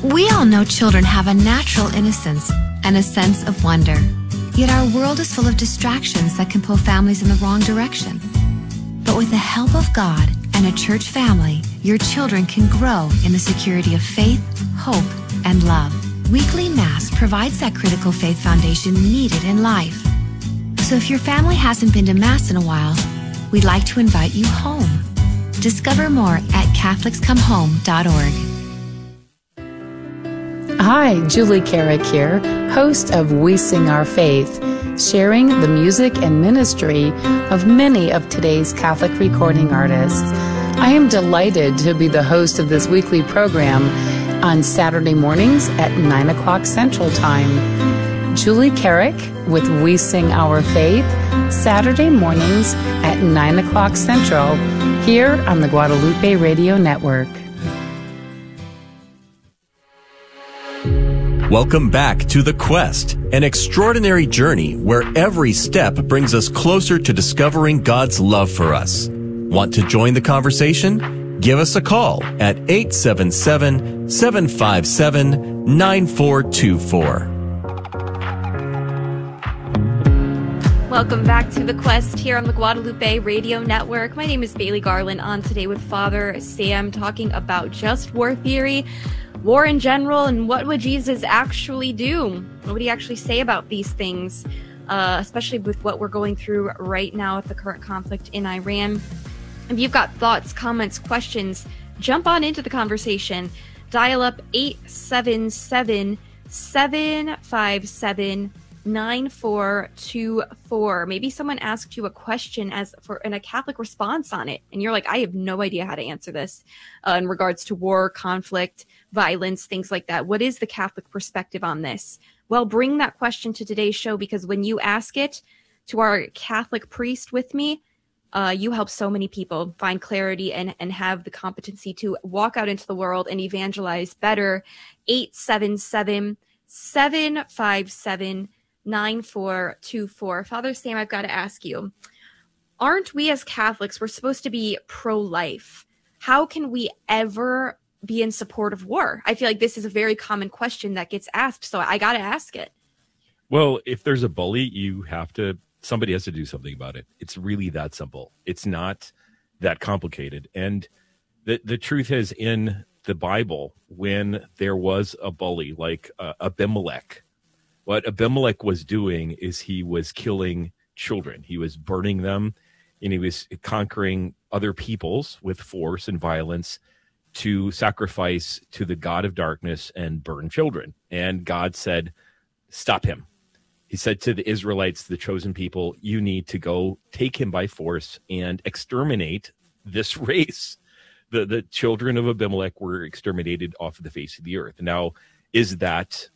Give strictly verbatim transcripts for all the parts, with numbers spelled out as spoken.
We all know children have a natural innocence and a sense of wonder. Yet our world is full of distractions that can pull families in the wrong direction. But with the help of God and a church family, your children can grow in the security of faith, hope, and love. Weekly Mass provides that critical faith foundation needed in life. So if your family hasn't been to Mass in a while, we'd like to invite you home. Discover more at Catholics Come Home dot org. Hi, Julie Carrick here, host of We Sing Our Faith, sharing the music and ministry of many of today's Catholic recording artists. I am delighted to be the host of this weekly program on Saturday mornings at nine o'clock Central Time. Julie Carrick with We Sing Our Faith, Saturday mornings at nine o'clock Central, here on the Guadalupe Radio Network. Welcome back to The Quest, an extraordinary journey where every step brings us closer to discovering God's love for us. Want to join the conversation? Give us a call at eight seven seven, seven five seven, nine four two four. Welcome back to The Quest here on the Guadalupe Radio Network. My name is Bailey Garland, on today with Father Sam, talking about just war theory, war in general, and what would Jesus actually do? What would he actually say about these things, uh, especially with what we're going through right now with the current conflict in Iran? If you've got thoughts, comments, questions, jump on into the conversation. Dial up eight seven seven, seven five seven, nine four two four. Maybe someone asked you a question as for and a Catholic response on it, and you're like, I have no idea how to answer this uh, in regards to war, conflict, violence, things like that. What is the Catholic perspective on this? Well, bring that question to today's show, because when you ask it to our Catholic priest with me, uh, you help so many people find clarity and, and have the competency to walk out into the world and evangelize better. eight seven seven, seven five seven, nine four two four. Father Sam, I've got to ask you, aren't we as Catholics, we're supposed to be pro-life? How can we ever be in support of war? I feel like this is a very common question that gets asked, so I got to ask it. Well, if there's a bully, you have to, somebody has to do something about it. It's really that simple. It's not that complicated. And the the truth is, in the Bible, when there was a bully like uh, Abimelech, what Abimelech was doing is he was killing children. He was burning them, and he was conquering other peoples with force and violence to sacrifice to the god of darkness and burn children. And God said, stop him. He said to the Israelites, the chosen people, you need to go take him by force and exterminate this race. The, the children of Abimelech were exterminated off of the face of the earth. Now, is that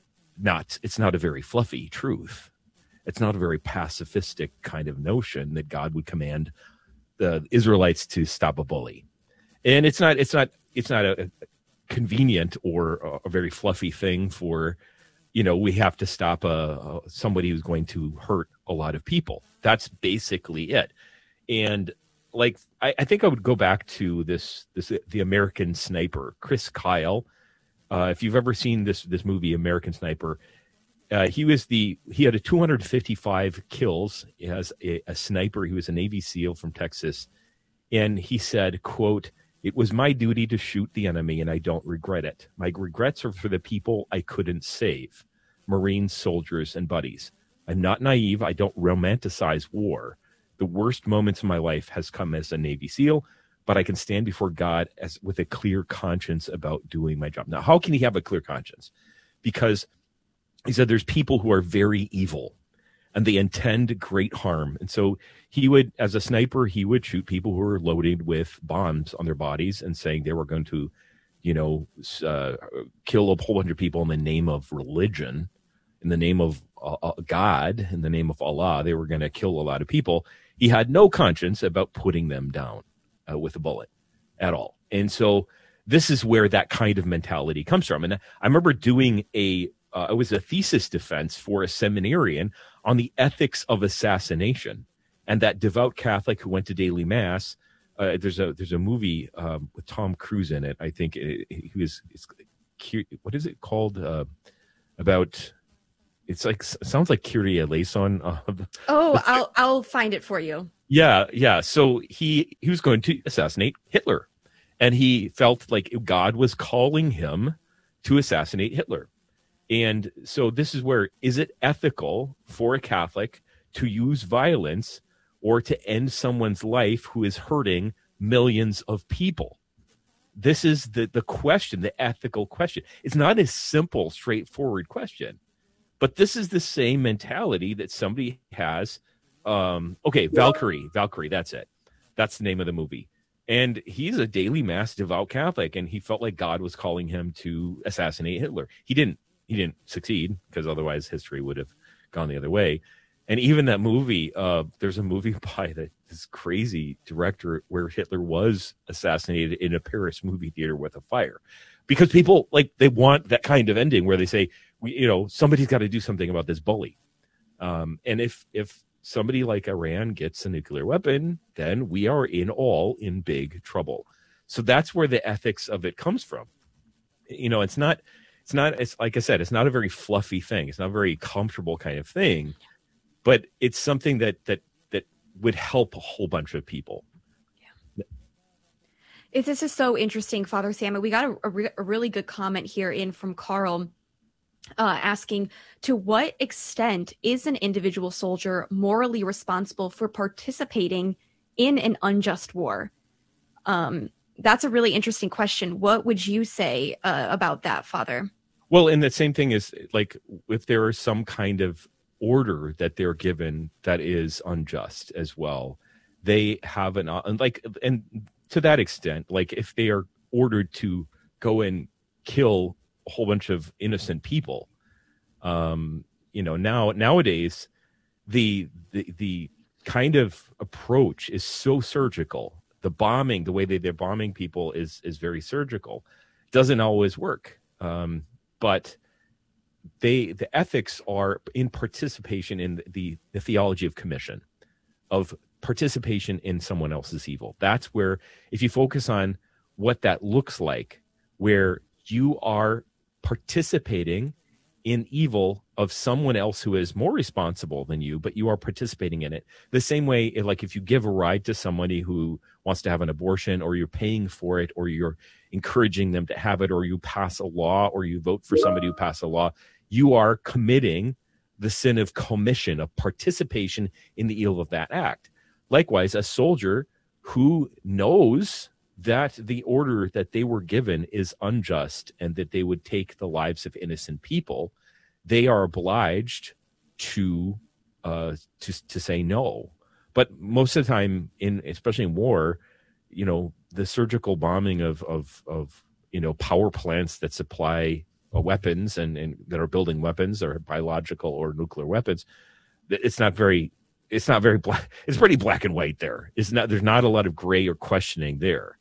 not, it's not a very fluffy truth. It's not a very pacifistic kind of notion that God would command the Israelites to stop a bully. And it's not, it's not, it's not a, a convenient or a, a very fluffy thing for, you know, we have to stop a, a somebody who's going to hurt a lot of people. That's basically it. And like, I, I think I would go back to this, this, the American Sniper, Chris Kyle. Uh, if you've ever seen this, this movie, American Sniper, uh, he was the, he had a two hundred fifty-five kills as a, a sniper. He was a Navy SEAL from Texas. And he said, quote, "It was my duty to shoot the enemy, and I don't regret it. My regrets are for the people I couldn't save, Marines, soldiers, and buddies. I'm not naive. I don't romanticize war. The worst moments of my life has come as a Navy SEAL, but I can stand before God as with a clear conscience about doing my job." Now, how can he have a clear conscience? Because he said there's people who are very evil, and they intend great harm. And so he would, as a sniper, he would shoot people who were loaded with bombs on their bodies and saying they were going to, you know, uh, kill a whole bunch of people in the name of religion, in the name of uh, God, in the name of Allah. They were going to kill a lot of people. He had no conscience about putting them down uh, with a bullet at all. And so this is where that kind of mentality comes from. And I remember doing a, uh, it was a thesis defense for a seminarian on the ethics of assassination. And that devout Catholic who went to daily mass, uh, there's a there's a movie um, with Tom Cruise in it. I think it, he was it's what is it called? Uh, about it's like it sounds like Kyrie eleison. Uh, oh, I'll I'll find it for you. Yeah, yeah. So he he was going to assassinate Hitler, and he felt like God was calling him to assassinate Hitler. And so this is where, is it ethical for a Catholic to use violence or to end someone's life who is hurting millions of people? This is the, the question, the ethical question. It's not a simple, straightforward question, but this is the same mentality that somebody has. Um, okay, Valkyrie, Valkyrie, that's it. That's the name of the movie. And he's a daily mass devout Catholic, and he felt like God was calling him to assassinate Hitler. He didn't. He didn't succeed, because otherwise history would have gone the other way. And even that movie, uh, there's a movie by the, this crazy director where Hitler was assassinated in a Paris movie theater with a fire, because people like they want that kind of ending where they say, we, you know, somebody's got to do something about this bully. Um, and if if somebody like Iran gets a nuclear weapon, then we are in all in big trouble. So that's where the ethics of it comes from. You know, it's not. It's not, it's like I said, it's not a very fluffy thing. It's not a very comfortable kind of thing, but it's something that, that, that would help a whole bunch of people. Yeah. It, this is so interesting, Father Sam. We got a, a, re- a really good comment here in from Carl uh, asking, to what extent is an individual soldier morally responsible for participating in an unjust war? Um, That's a really interesting question. What would you say uh, about that, Father? Well, and the same thing is, like, if there is some kind of order that they're given that is unjust as well, they have an, like, and to that extent, like, if they are ordered to go and kill a whole bunch of innocent people, um, you know, now, nowadays, the, the, the kind of approach is so surgical. The bombing, the way that they're bombing people is is very surgical. Doesn't always work, um, but they the ethics are in participation in the the theology of commission, of participation in someone else's evil. That's where, if you focus on what that looks like, where you are participating in evil of someone else who is more responsible than you, but you are participating in it. The same way, like if you give a ride to somebody who wants to have an abortion, or you're paying for it, or you're encouraging them to have it, or you pass a law, or you vote for somebody who passed a law, you are committing the sin of commission, of participation in the evil of that act. Likewise, a soldier who knows that the order that they were given is unjust and that they would take the lives of innocent people, they are obliged to uh, to to say no. But most of the time, in especially in war, you know, the surgical bombing of of of you know power plants that supply uh, weapons and, and that are building weapons, or biological or nuclear weapons, it's not very it's not very black. It's pretty black and white there. It's not. There's not a lot of gray or questioning there.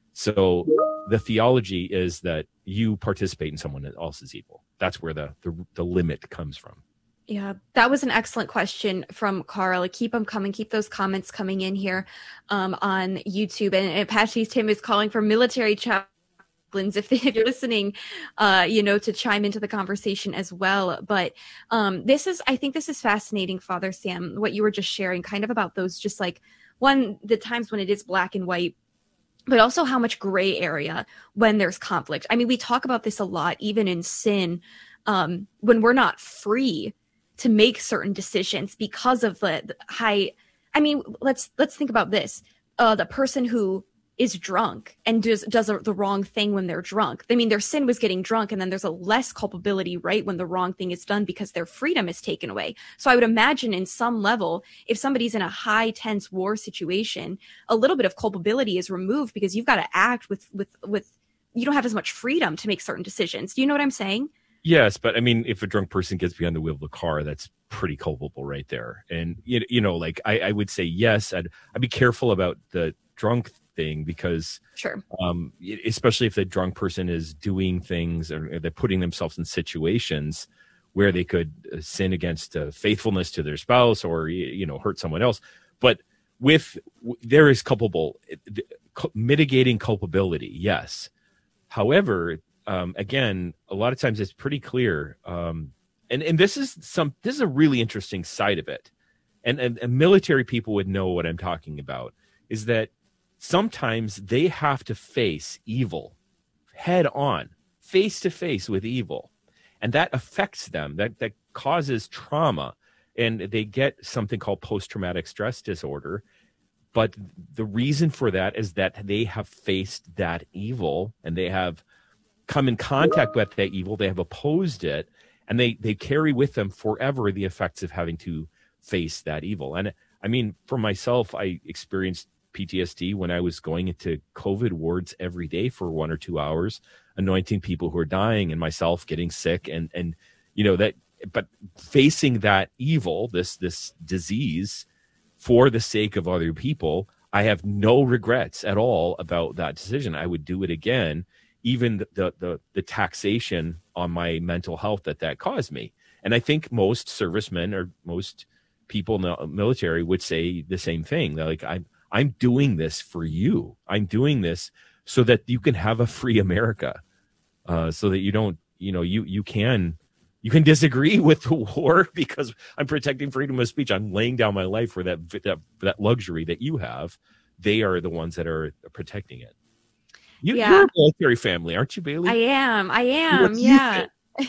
So the theology is that you participate in someone else's evil. That's where the, the, the limit comes from. Yeah, that was an excellent question from Carl. Keep them coming. Keep those comments coming in here um, on YouTube. And, and Apache's Tim is calling for military chaplains if, they, if you're listening, uh, you know, to chime into the conversation as well. But um, this is, I think this is fascinating, Father Sam, what you were just sharing, kind of about those, just like, one, the times when it is black and white, but also how much gray area when there's conflict. I mean, we talk about this a lot, even in sin, um, when we're not free to make certain decisions because of the, the high. I mean, let's let's think about this. Uh, the person who is drunk and does does a, the wrong thing when they're drunk. I mean, their sin was getting drunk, and then there's a less culpability, right, when the wrong thing is done because their freedom is taken away. So I would imagine in some level, if somebody's in a high tense war situation, a little bit of culpability is removed because you've got to act with with with you don't have as much freedom to make certain decisions. Do you know what I'm saying? Yes, but I mean, if a drunk person gets behind the wheel of a car, that's pretty culpable right there. And you you know, like I, I would say yes, I'd I'd be careful about the drunk thing, because sure, um, especially if the drunk person is doing things, or they're putting themselves in situations where they could sin against uh, faithfulness to their spouse, or you know hurt someone else. But with there is culpable mitigating culpability, yes. However, um, again, a lot of times it's pretty clear. Um, and, and this is some, this is a really interesting side of it. And, and, and military people would know what I'm talking about, is that sometimes they have to face evil head on, face to face with evil. And that affects them, that, that causes trauma. And they get something called post-traumatic stress disorder. But the reason for that is that they have faced that evil, and they have come in contact with that evil. They have opposed it, and they, they carry with them forever the effects of having to face that evil. And I mean, for myself, I experienced P T S D when I was going into COVID wards every day for one or two hours, anointing people who are dying, and myself getting sick. And, and, you know, that, but facing that evil, this, this disease for the sake of other people, I have no regrets at all about that decision. I would do it again, even the, the, the, the taxation on my mental health that that caused me. And I think most servicemen or most people in the military would say the same thing. They're like, I'm, I'm doing this for you. I'm doing this so that you can have a free America, uh, so that you don't, you know, you, you can, you can disagree with the war because I'm protecting freedom of speech. I'm laying down my life for that, that, that luxury that you have. They are the ones that are protecting it. You, yeah. You're a military family, aren't you, Bailey? I am. I am. Yeah.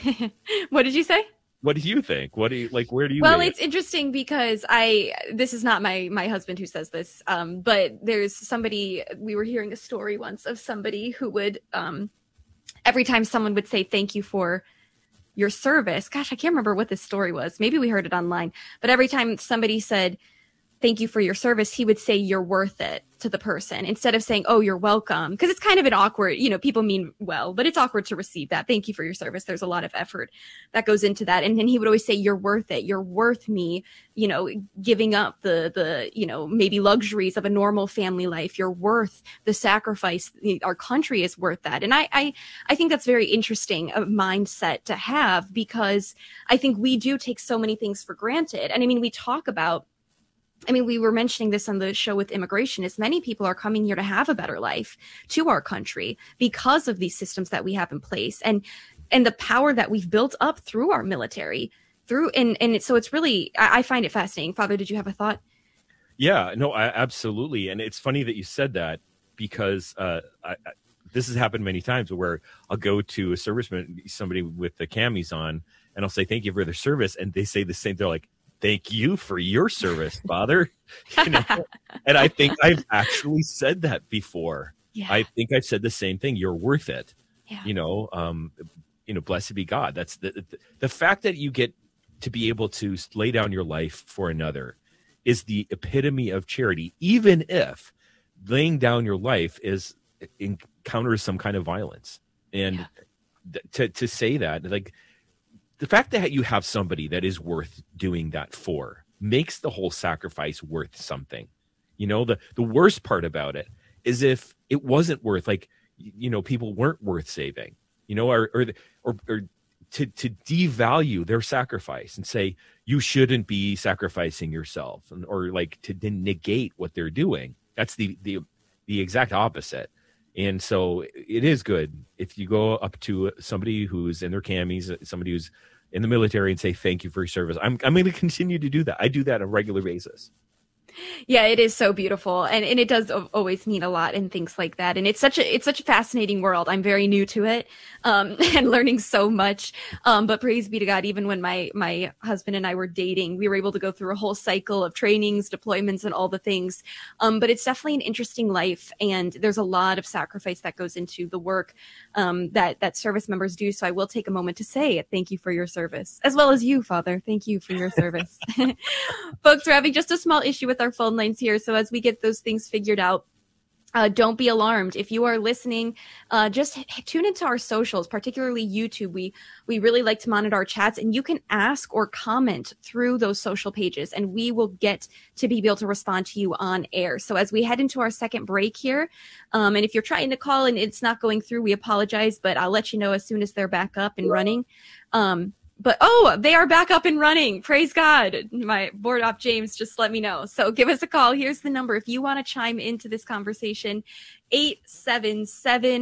What did you say? What do you think? What do you like? Where do you? Well, live? It's interesting because I, this is not my, my husband who says this. Um, but there's somebody, we were hearing a story once of somebody who would, um, every time someone would say, thank you for your service. Gosh, I can't remember what this story was. Maybe we heard it online, but every time somebody said, thank you for your service, he would say, you're worth it to the person instead of saying, oh, you're welcome. Because it's kind of an awkward, you know, people mean well, but it's awkward to receive that. Thank you for your service. There's a lot of effort that goes into that. And then he would always say, you're worth it. You're worth me, you know, giving up the, the, you know, maybe luxuries of a normal family life. You're worth the sacrifice. Our country is worth that. And I, I, I think that's very interesting a mindset to have, because I think we do take so many things for granted. And I mean, we talk about, I mean, we were mentioning this on the show with immigration, is many people are coming here to have a better life to our country because of these systems that we have in place, and, and the power that we've built up through our military through. And, and so it's really, I, I find it fascinating. Father, did you have a thought? Yeah, no, I, absolutely. And it's funny that you said that, because uh, I, I, this has happened many times where I'll go to a serviceman, somebody with the camis on, and I'll say, thank you for their service. And they say the same. They're like, thank you for your service, Father. You know? And I think I've actually said that before. Yeah. I think I've said the same thing. You're worth it. Yeah. You know, um, you know, blessed be God. That's the, the the fact that you get to be able to lay down your life for another is the epitome of charity, even if laying down your life is encounters some kind of violence. And yeah. th- to to say that, like, the fact that you have somebody that is worth doing that for makes the whole sacrifice worth something. You know, the, the worst part about it is if it wasn't worth, like, you know, people weren't worth saving, you know, or, or, or, or to, to devalue their sacrifice and say, you shouldn't be sacrificing yourself, and, or like to negate what they're doing. That's the, the, the exact opposite. And so it is good if you go up to somebody who's in their camis, somebody who's in the military, and say, thank you for your service. I'm I'm going to continue to do that. I do that on a regular basis. Yeah, it is so beautiful. And, and it does always mean a lot and things like that. And it's such a, it's such a fascinating world. I'm very new to it, um, and learning so much. Um, but praise be to God, even when my, my husband and I were dating, we were able to go through a whole cycle of trainings, deployments, and all the things. Um, but it's definitely an interesting life. And there's a lot of sacrifice that goes into the work, um, that, that service members do. So I will take a moment to say thank you for your service, as well as you, Father. Thank you for your service. Folks, we're having just a small issue with our phone lines here. So as we get those things figured out, uh, don't be alarmed. If you are listening, uh, just tune into our socials, particularly YouTube. We, we really like to monitor our chats, and you can ask or comment through those social pages, and we will get to be able to respond to you on air. So as we head into our second break here, um, and if you're trying to call and it's not going through, we apologize, but I'll let you know as soon as they're back up and running. Um, But, oh, they are back up and running. Praise God. My board op James just let me know. So give us a call. Here's the number. If you want to chime into this conversation, eight seven seven,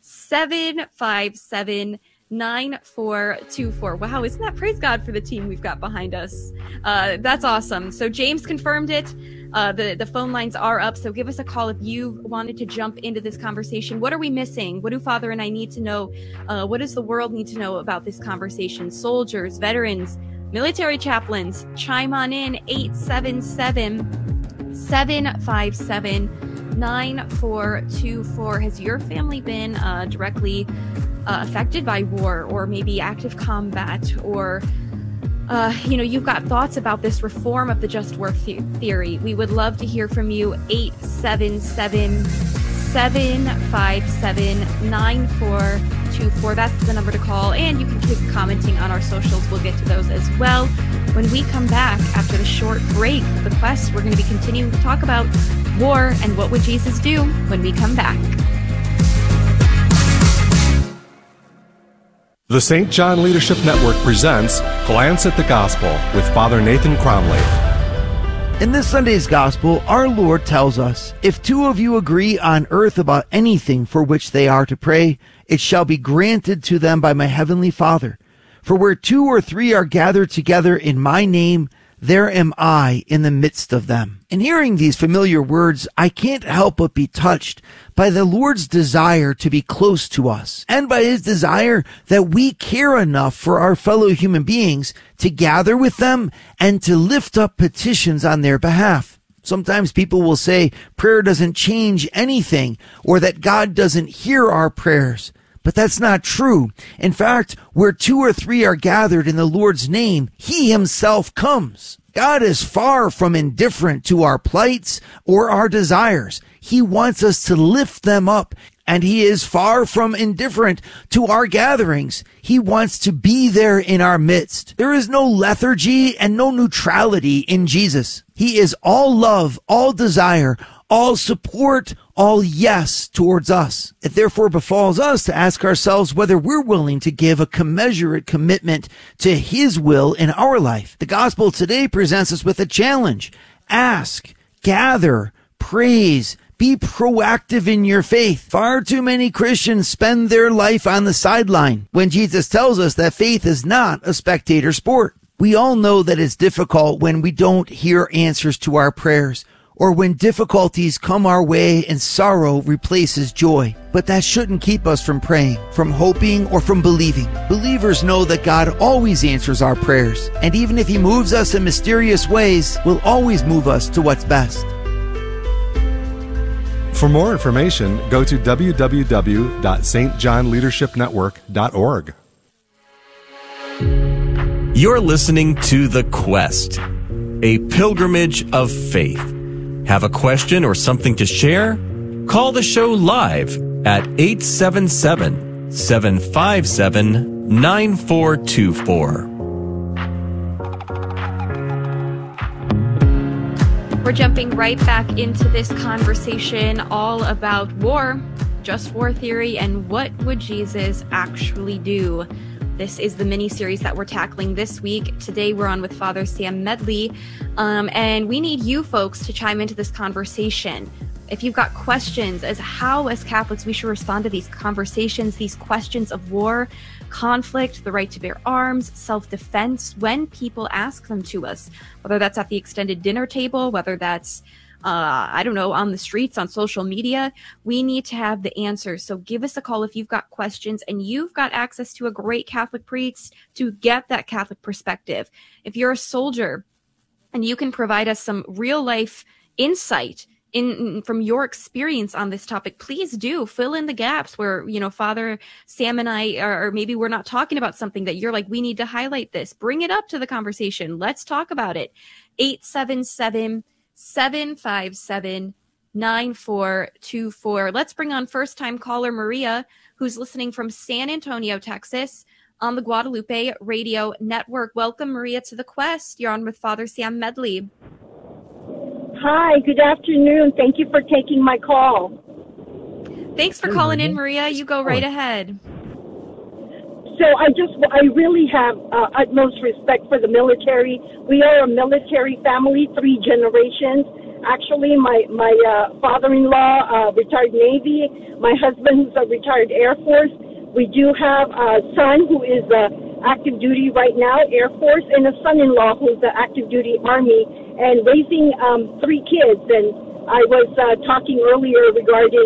seven five seven, nine four two four. Wow, isn't that, praise God for the team we've got behind us. Uh, that's awesome. So James confirmed it. Uh, the, the phone lines are up, so give us a call if you wanted to jump into this conversation. What are we missing? What do Father and I need to know? Uh, what does the world need to know about this conversation? Soldiers, veterans, military chaplains, chime on in. Eight seven seven, seven five seven, nine four two four. Has your family been uh, directly uh, affected by war, or maybe active combat, or Uh, you know, you've got thoughts about this reform of the just war the- theory? We would love to hear from you. Eight seven seven, seven five seven, nine four two four. That's the number to call. And you can keep commenting on our socials. We'll get to those as well. When we come back after the short break of the quest, we're going to be continuing to talk about war and what would Jesus do when we come back. The Saint John Leadership Network presents Glance at the Gospel with Father Nathan Cromley. In this Sunday's Gospel, our Lord tells us, "If two of you agree on earth about anything for which they are to pray, it shall be granted to them by my heavenly Father. For where two or three are gathered together in my name, there am I in the midst of them." In hearing these familiar words, I can't help but be touched by the Lord's desire to be close to us, and by his desire that we care enough for our fellow human beings to gather with them and to lift up petitions on their behalf. Sometimes people will say prayer doesn't change anything, or that God doesn't hear our prayers. But that's not true. In fact, where two or three are gathered in the Lord's name, he himself comes. God is far from indifferent to our plights or our desires. He wants us to lift them up, and he is far from indifferent to our gatherings. He wants to be there in our midst. There is no lethargy and no neutrality in Jesus. He is all love, all desire, all support, all yes towards us. It therefore befalls us to ask ourselves whether we're willing to give a commensurate commitment to his will in our life. The gospel today presents us with a challenge. Ask, gather, praise, be proactive in your faith. Far too many Christians spend their life on the sideline when Jesus tells us that faith is not a spectator sport. We all know that it's difficult when we don't hear answers to our prayers, or when difficulties come our way and sorrow replaces joy. But that shouldn't keep us from praying, from hoping, or from believing. Believers know that God always answers our prayers, and even if he moves us in mysterious ways, will always move us to what's best. For more information, go to w w w dot s t john leadership network dot org. You're listening to The Quest, a pilgrimage of faith. Have a question or something to share? Call the show live at eight seven seven, seven five seven, nine four two four. We're jumping right back into this conversation all about war, just war theory, and what would Jesus actually do? This is the mini-series that we're tackling this week. Today we're on with Father Sam Medley, um, and we need you folks to chime into this conversation. If you've got questions as how, as Catholics, we should respond to these conversations, these questions of war, conflict, the right to bear arms, self-defense, when people ask them to us, whether that's at the extended dinner table, whether that's Uh, I don't know, on the streets, on social media, we need to have the answers. So give us a call if you've got questions and you've got access to a great Catholic priest to get that Catholic perspective. If you're a soldier and you can provide us some real life insight in from your experience on this topic, please do fill in the gaps where, you know, Father Sam and I, or maybe we're not talking about something that you're like, we need to highlight this. Bring it up to the conversation. Let's talk about it. eight seven seven, seven five seven, nine four two four. Let's bring on first-time caller Maria, who's listening from San Antonio, Texas, on the Guadalupe Radio Network. Welcome, Maria, to the Quest. You're on with Father Sam Medley. Hi, good afternoon. Thank you for taking my call. Thanks for calling in, Maria. You go right ahead. So I just, I really have uh, utmost respect for the military. We are a military family, three generations. Actually, my my uh, father-in-law, uh, retired Navy. My husband, who's a retired Air Force. We do have a son who is uh, active duty right now, Air Force, and a son-in-law who's the active duty Army, and raising um, three kids. And I was uh, talking earlier regarding